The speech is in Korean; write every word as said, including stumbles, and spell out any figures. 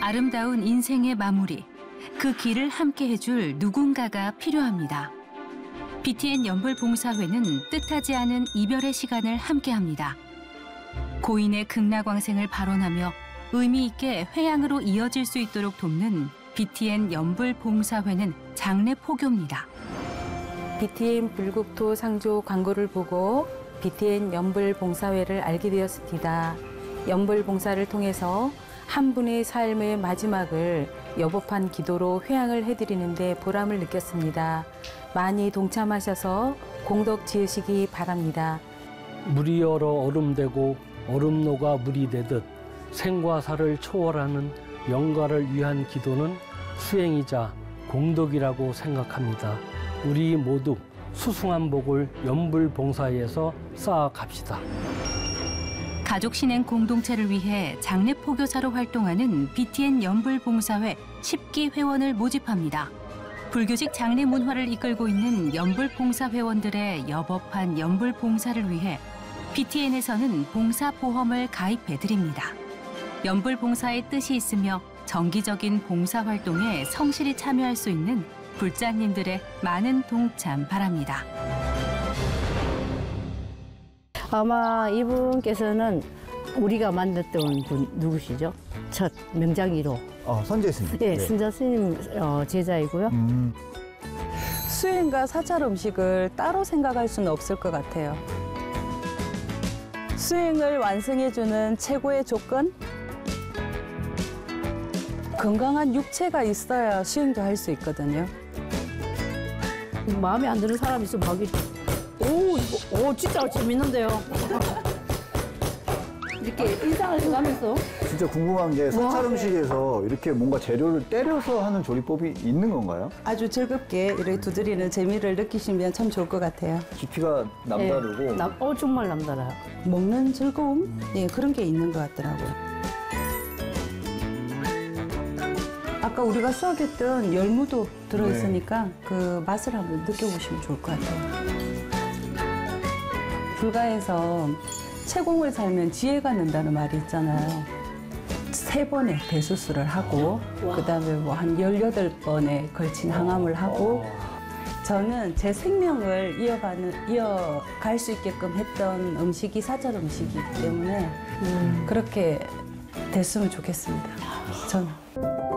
아름다운 인생의 마무리, 그 길을 함께 해줄 누군가가 필요합니다. 비티엔 연불봉사회는 뜻하지 않은 이별의 시간을 함께합니다. 고인의 극락왕생을 발언하며 의미 있게 회양으로 이어질 수 있도록 돕는 비티엔 연불봉사회는 장례 포교입니다. 비티엔 불국토 상조 광고를 보고 비티엔 연불봉사회를 알게 되었습니다. 연불봉사를 통해서 한 분의 삶의 마지막을 여법한 기도로 회양을 해드리는데 보람을 느꼈습니다. 많이 동참하셔서 공덕 지으시기 바랍니다. 물이 얼어 얼음되고 얼음 녹아 물이 되듯 생과 사를 초월하는 영가를 위한 기도는 수행이자 공덕이라고 생각합니다. 우리 모두 수승한 복을 연불봉사회에서 쌓아갑시다. 가족 신행 공동체를 위해 장례 포교사로 활동하는 비티엔 연불봉사회 십 기 회원을 모집합니다. 불교식 장례 문화를 이끌고 있는 연불봉사 회원들의 여법한 연불봉사를 위해 비티엔에서는 봉사보험을 가입해드립니다. 연불봉사의 뜻이 있으며 정기적인 봉사활동에 성실히 참여할 수 있는 불자님들의 많은 동참 바랍니다. 아마 이분께서는 우리가 만났던 분 누구시죠? 첫 명장 일 호. 어, 선재 스님. 네, 선재 스님 어, 제자이고요. 음. 수행과 사찰 음식을 따로 생각할 수는 없을 것 같아요. 수행을 완성해주는 최고의 조건? 건강한 육체가 있어야 수행도 할 수 있거든요. 마음에 안 드는 사람 있으면 하기. 오, 이거, 오, 진짜 재밌는데요. 이렇게 인상을 해가면서. 진짜 궁금한 게 사찰 음식에서 이렇게 뭔가 재료를 때려서 하는 조리법이 있는 건가요? 아주 즐겁게 이렇게 두드리는 재미를 느끼시면 참 좋을 것 같아요. 깊이가 남다르고. 네, 남, 어, 정말 남달라요. 먹는 즐거움? 음. 예, 그런 게 있는 것 같더라고요. 아까 우리가 수확했던 열무도 들어있으니까 네. 그 맛을 한번 느껴보시면 좋을 것 같아요. 불가에서 채공을 살면 지혜가 는다는 말이 있잖아요. 세 번의 배수술을 하고 그 다음에 뭐 한 열여덟 번에 걸친 항암을 하고 저는 제 생명을 이어가는, 이어갈 수 있게끔 했던 음식이 사찰 음식이기 때문에 음. 그렇게 됐으면 좋겠습니다. 저는.